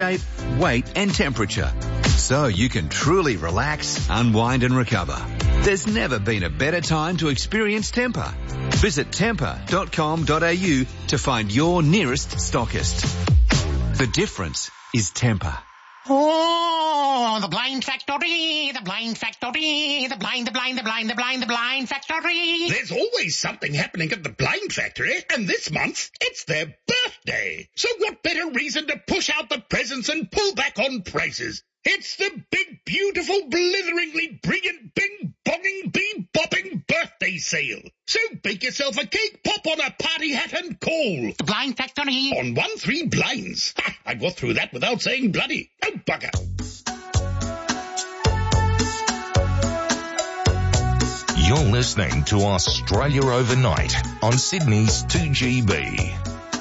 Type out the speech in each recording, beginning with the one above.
shape, weight and temperature, so you can truly relax, unwind and recover. There's never been a better time to experience Tempur. Visit Tempur.com.au to find your nearest stockist. The difference is Tempur. Oh, the Blind Factory, the Blind Factory, the Blind Factory. There's always something happening at the Blind Factory, and this month, it's their birthday. So what better reason to push out the presents and pull back on prices? It's the big, beautiful, blitheringly brilliant, bing-bonging, bee-bopping birthday sale. So bake yourself a cake, pop on a party hat and call. The Blind Factory. On 1-3 blinds. Ha! I got through that without saying bloody. Oh, bugger. You're listening to Australia Overnight on Sydney's 2GB.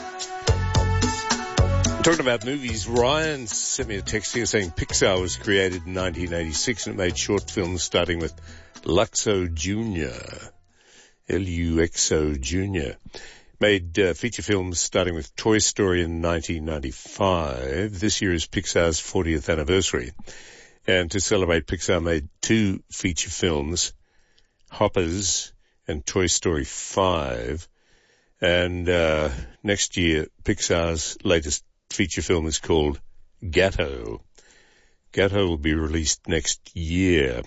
Talking about movies, Ryan sent me a text here saying Pixar was created in 1986 and it made short films starting with Luxo Jr., L-U-X-O Jr. Made feature films starting with Toy Story in 1995. This year is Pixar's 40th anniversary. And to celebrate, Pixar made 2 feature films, Hoppers and Toy Story 5. And next year, Pixar's latest feature film is called Gatto. Gatto will be released next year.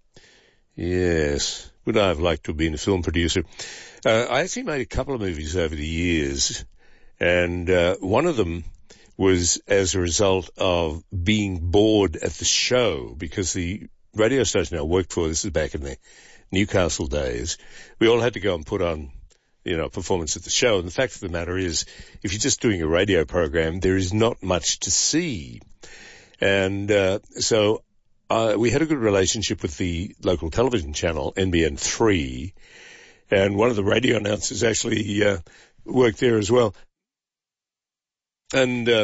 Yes. Would I have liked to have been a film producer? I actually made a couple of movies over the years, and one of them was as a result of being bored at the show, because the radio station I worked for, this is back in the Newcastle days, we all had to go and put on performance at the show. And the fact of the matter is, if you're just doing a radio program, there is not much to see. And so we had a good relationship with the local television channel, NBN3, and one of the radio announcers actually worked there as well. And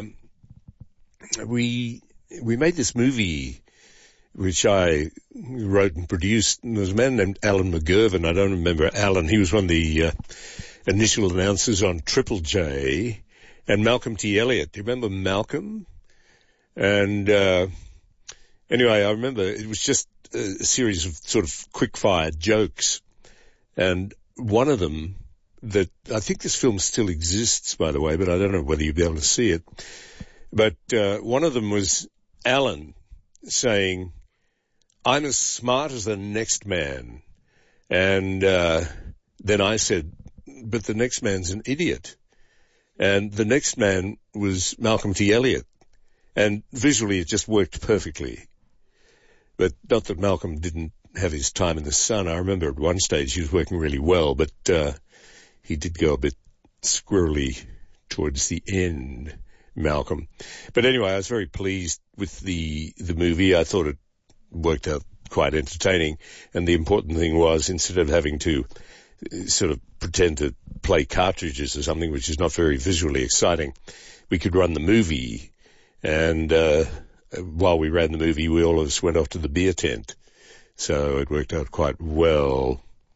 we made this movie which I wrote and produced. And there was a man named Alan McGurven. I don't remember Alan. He was one of the initial announcers on Triple J. And Malcolm T. Elliott. Do you remember Malcolm? And anyway, I remember it was just a series of sort of quick-fire jokes. And one of them that I think this film still exists, by the way, but I don't know whether you'll be able to see it. But one of them was Alan saying, "I'm as smart as the next man." And then I said, "But the next man's an idiot." And the next man was Malcolm T. Elliott. And visually it just worked perfectly. But not that Malcolm didn't have his time in the sun. I remember at one stage he was working really well, but he did go a bit squirrely towards the end, Malcolm. But anyway, I was very pleased with the movie. I thought it worked out quite entertaining. And the important thing was, instead of having to sort of pretend to play cartridges or something, which is not very visually exciting, we could run the movie. And while we ran the movie, we all of us went off to the beer tent. So it worked out quite well.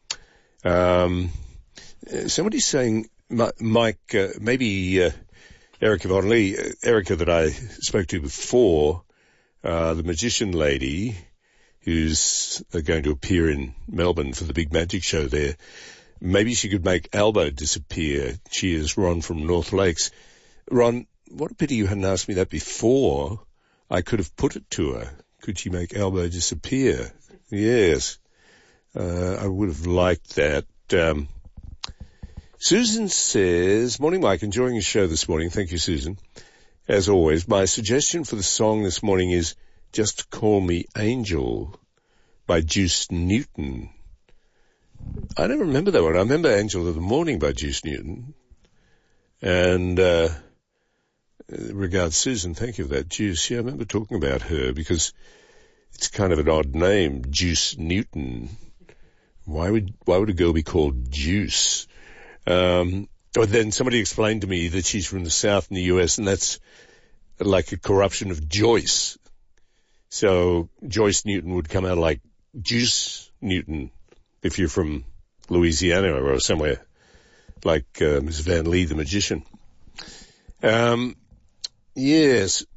Somebody's saying, Mike, maybe Erica Von Lee, Erica that I spoke to before, the magician lady who's going to appear in Melbourne for the big magic show there, maybe she could make Albo disappear. Cheers, Ron from North Lakes. Ron, what a pity you hadn't asked me that before. I could have put it to her. Could she make Albo disappear? Yes. I would have liked that. Susan says, "Morning, Mike. Enjoying your show this morning." Thank you, Susan. As always, my suggestion for the song this morning is Just Call Me Angel by Juice Newton. I don't remember that one. I remember Angel of the Morning by Juice Newton. And regards Susan, thank you for that. Juice, yeah, I remember talking about her because it's kind of an odd name, Juice Newton. Why would a girl be called Juice? But then somebody explained to me that she's from the South in the US, and that's like a corruption of Joyce. So Joyce Newton would come out like Juice Newton if you're from Louisiana or somewhere like Ms. Van Lee, the magician. Yes,